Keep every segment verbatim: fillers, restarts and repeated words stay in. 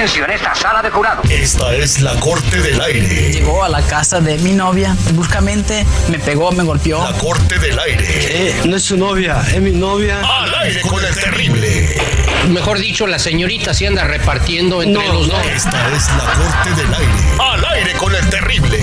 silencio en esta sala de jurado. Esta es la Corte del Aire. Llegó a la casa de mi novia, bruscamente me pegó, me golpeó. La Corte del Aire. Eh, no es su novia, es mi novia. Al aire con el terrible. Mejor dicho, la señorita se anda repartiendo entre No, los dos. Esta es la Corte del Aire. Al aire con el terrible.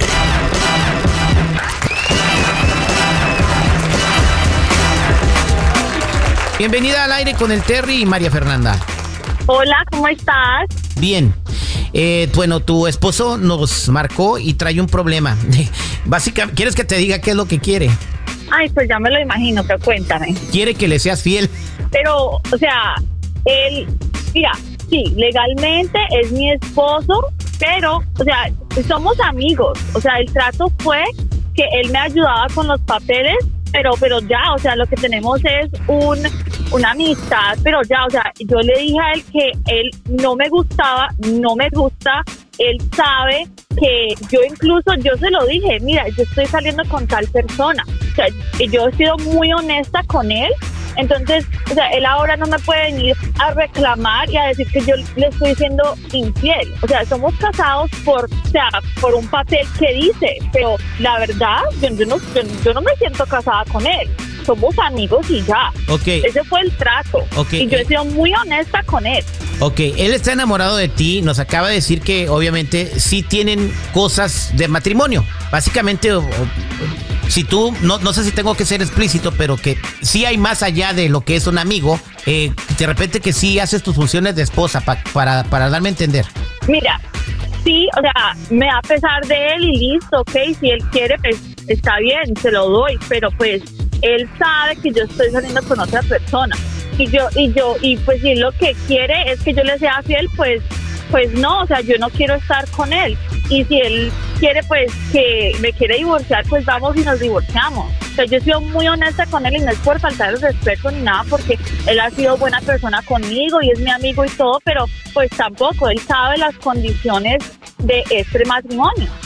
Bienvenida al aire con el Terry y María Fernanda. Hola, ¿cómo estás? Bien. Eh, bueno, tu esposo nos marcó y trae un problema. Básicamente, ¿quieres que te diga qué es lo que quiere? Ay, pues ya me lo imagino, pero cuéntame. Quiere que le seas fiel. Pero, o sea, él, mira, sí, legalmente es mi esposo, pero, o sea, somos amigos. O sea, el trato fue que él me ayudaba con los papeles, pero pero ya, o sea, lo que tenemos es un una amistad, pero ya, o sea, yo le dije a él que él no me gustaba, no me gusta, él sabe que yo incluso, yo se lo dije, mira, yo estoy saliendo con tal persona, o sea, yo he sido muy honesta con él. Entonces, o sea, él ahora no me puede venir a reclamar y a decir que yo le estoy siendo infiel. O sea, somos casados por, o sea, por un papel que dice, pero la verdad, yo, yo, no, yo, yo no me siento casada con él. Somos amigos y ya. Okay. Ese fue el trato. Okay. Y yo he sido muy honesta con él. Ok, él está enamorado de ti, nos acaba de decir que obviamente sí tienen cosas de matrimonio. Básicamente, o, o, si tú, no, no sé si tengo que ser explícito, pero que sí hay más allá de lo que es un amigo, eh, de repente que sí haces tus funciones de esposa pa, para, para darme a entender. Mira, sí, o sea, me da pesar de él y listo, ok, si él quiere, pues está bien, se lo doy, pero pues él sabe que yo estoy saliendo con otra persona. Y yo, y yo, y pues si él lo que quiere es que yo le sea fiel, pues, pues no, o sea, yo no quiero estar con él. Y si él quiere, pues, que me quiere divorciar, pues vamos y nos divorciamos. O sea, yo he sido muy honesta con él y no es por faltar el respeto ni nada, porque él ha sido buena persona conmigo y es mi amigo y todo, pero pues tampoco, él sabe las condiciones de este matrimonio.